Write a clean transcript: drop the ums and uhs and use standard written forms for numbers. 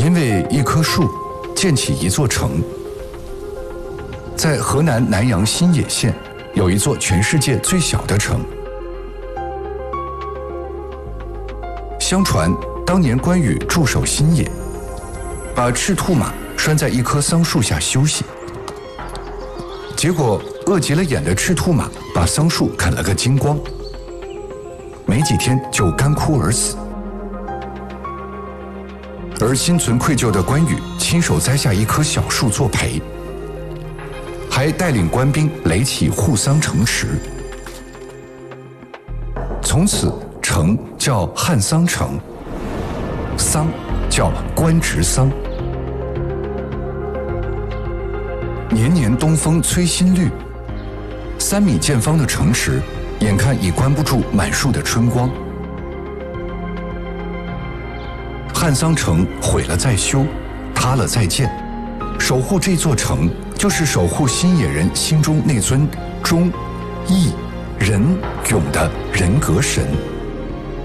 因为一棵树建起一座城。在河南南阳新野县有一座全世界最小的城。相传当年关羽驻守新野，把赤兔马拴在一棵桑树下休息，结果饿急了眼的赤兔马把桑树啃了个精光，没几天就干枯而死。而心存愧疚的关羽亲手栽下一棵小树作陪，还带领官兵垒起护桑城池。从此城叫汉桑城，桑叫官职桑。年年东风吹新绿，3米见方的城池眼看已关不住满树的春光。汉桑城毁了再修，塌了再建，守护这座城，就是守护新野人心中那尊忠、义、仁、勇的人格神。